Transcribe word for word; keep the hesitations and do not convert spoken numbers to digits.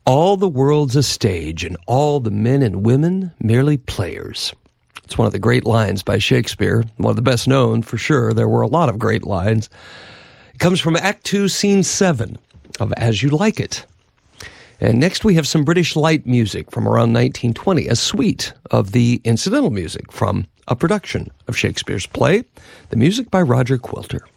All the world's a stage, and all the men and women merely players. It's one of the great lines by Shakespeare, one of the best known for sure. There were a lot of great lines. It comes from Act two, Scene seven of As You Like It. And next we have some British light music from around nineteen twenty, a suite of the incidental music from a production of Shakespeare's play, the music by Roger Quilter.